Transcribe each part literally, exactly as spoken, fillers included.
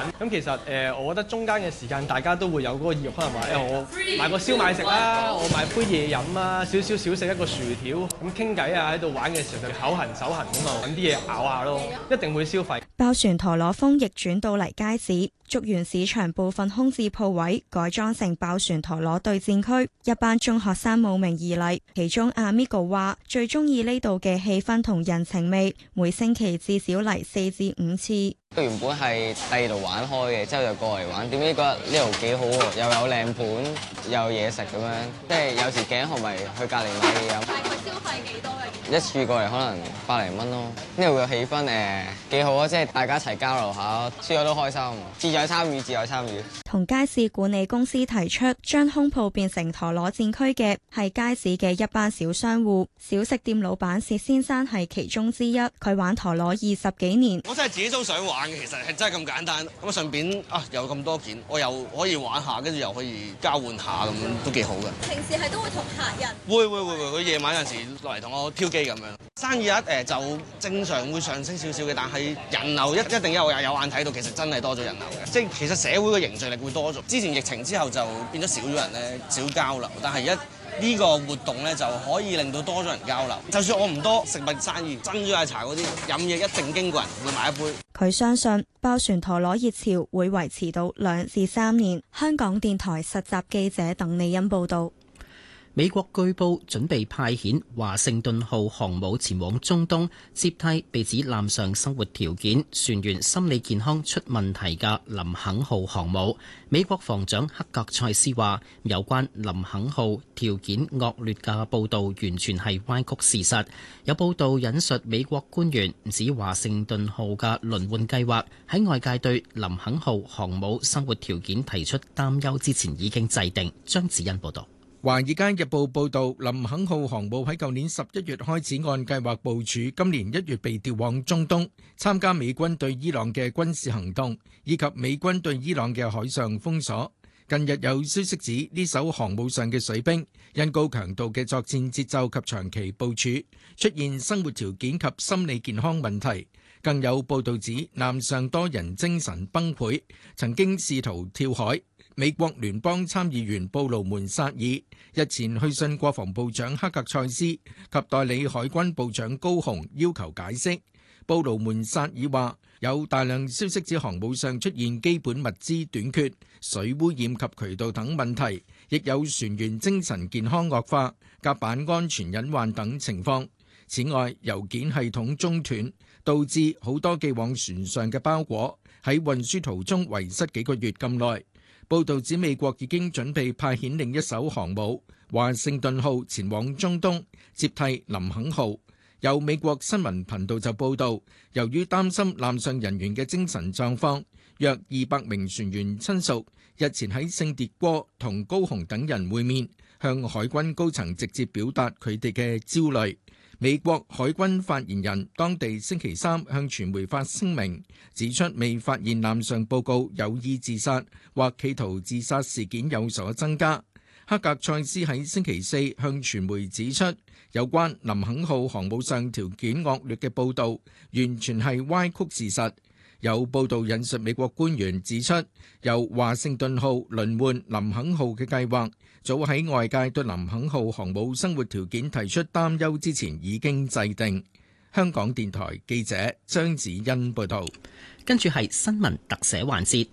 咁其實誒、呃，我覺得中間嘅時間大家都會有嗰個意欲，可能話誒、欸，我買個燒賣食啦，我買杯嘢飲啊，少少少食一個薯條，咁傾偈啊，喺度玩嘅時候就口痕手痕咁啊，揾啲嘢咬下咯，一定會消費。 爆旋陀螺風逆轉到嚟街市，竹園市場部分空置鋪位改裝成爆旋陀螺對戰區，一班中學生慕名而嚟。其中阿 Migo 話最中意呢度嘅氣氛同人情味，每星期至少嚟四至五次。 佢原本係第二度玩開嘅，之後就過嚟玩，點知覺得呢度幾好喎，又有靚盤，又有嘢食咁樣，即係有時頸渴咪去隔離買嘢飲。大概消費幾多嘅？一次過嚟可能百零蚊咯。呢度嘅氣氛誒幾好啊，即係大家一齊交流下，輸咗都開心，志在參與，志在參與。 同街市管理公司提出將空鋪變成陀螺戰區嘅係街市嘅一班小商戶，小食店老闆薛先生係其中之一。佢玩陀螺二十幾年， 我真係自己都想玩嘅，其實係真係咁簡單。咁啊順便啊有咁多件，我又可以玩下，跟住又可以交換下咁樣，都幾好嘅。平時係都會同客人會會會會，佢夜晚有陣時落嚟同我挑機咁樣。生意一誒就正常會上升少少嘅，但係人流一一定有有眼睇到，其實真係多咗人流嘅。即係其實社會嘅凝聚力會多咗。之前疫情之後就變咗少咗人咧，少交流，但係一呢個活動咧就可以令到多咗人交流。就算我唔多食物生意，珍珠奶茶嗰啲飲嘢一定經過人會買一杯。 佢相信爆旋陀螺熱潮會維持到兩至三年。香港電台實習記者鄧麗欣報導。 美國據報準備派遣華盛頓號航母前往中東，接替被指艦上生活條件、船員心理健康出問題嘅林肯號航母。美國防長克格塞斯話，有關林肯號條件惡劣嘅報導完全係歪曲事實。有報導引述美國官員指華盛頓號嘅輪換計劃喺外界對林肯號航母生活條件提出擔憂之前已經制定。張子欣報導。 《華爾街日報》報導，林肯號航母喺舊年十一月開始按計劃部署，今年一月被調往中東，參加美軍對伊朗嘅軍事行動，以及美軍對伊朗嘅海上封鎖。近日有消息指，呢艘航母上嘅水兵因高強度嘅作戰節奏及長期部署，出現生活條件及心理健康問題。更有報導指，艦上多人精神崩潰，曾經試圖跳海。美國聯邦參議員布魯門薩爾日前去信國防部長克格塞斯及代理海軍部長高雄，要求解釋。布魯門薩爾話，有大量消息指航母上出現基本物資短缺、水污染及渠道等問題，亦有船員精神健康惡化、甲板安全隱患等情況。此外，郵件系統中斷，導致好多寄往船上嘅包裹喺運輸途中遺失幾個月咁耐。報導指美國已經準備派遣另一艘航母華盛頓號前往中東，接替林肯號。有美國新聞頻道就報導，由於擔心艦上人員嘅精神狀況，約二百名船員親屬日前喺聖迭戈同高雄等人會面，向海軍高層直接表達佢哋嘅焦慮。美國海軍發言人當地星期三向傳媒發聲明，指出未發現艦上報告有意自殺或企圖自殺事件有所增加。克格塞斯喺星期四向傳媒指出，有關林肯號航母上條件惡劣嘅報導完全係歪曲事實。有報道引述美國官員指出，由華盛頓號輪換林肯號嘅計劃，早喺外界對林肯號航母生活條件提出擔憂之前已經制定。香港電台記者張子欣報道。 跟住係新聞特寫環節。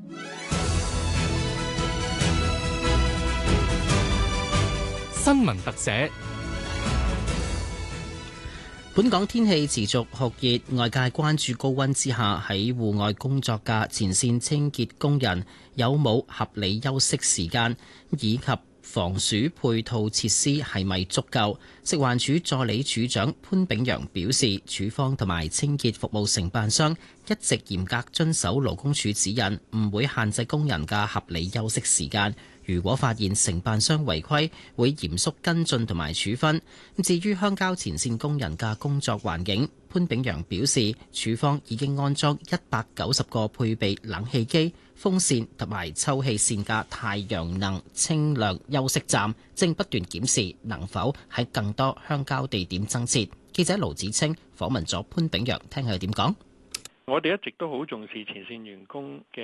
新聞特寫。 本港天氣持續酷熱，外界關注高溫之下喺戶外工作嘅前線清潔工人有冇合理休息時間，以及防暑配套設施係咪足夠？食環署助理署長潘炳陽表示，署方同埋清潔服務承辦商一直嚴格遵守勞工處指引，唔會限制工人嘅合理休息時間。如果發現承辦商違規，會嚴肅跟進同埋處分。至於鄉郊前線工人嘅工作環境，潘炳陽表示，署方已經安裝一百九十個配備冷氣機、風扇同埋抽氣扇嘅太陽能清涼休息站，正不斷檢視能否喺更多鄉郊地點增設。記者盧子清訪問咗潘炳陽，聽佢點講。 我哋一直都好重視前線員工嘅